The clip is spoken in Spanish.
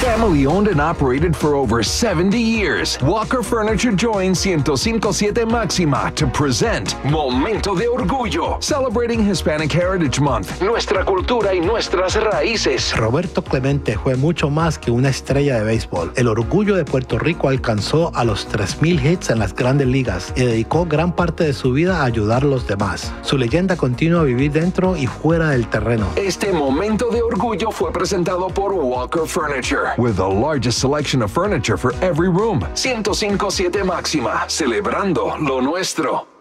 Family owned and operated for over 70 years, Walker Furniture joins 105.7 Máxima to present Momento de Orgullo, celebrating Hispanic Heritage Month, nuestra cultura y nuestras raíces. Roberto Clemente fue mucho más que una estrella de béisbol. El orgullo de Puerto Rico alcanzó a los 3,000 hits en las grandes ligas y dedicó gran parte de su vida a ayudar a los demás. Su leyenda continúa a vivir dentro y fuera del terreno. Este Momento de Orgullo fue presentado por Walker Furniture, with the largest selection of furniture for every room. 105.7 Máxima, celebrando lo nuestro.